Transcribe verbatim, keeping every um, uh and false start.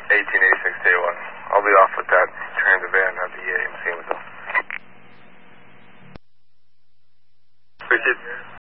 eighteen eighty-six day one. I'll be off with that transit van at the A M C. Appreciate it.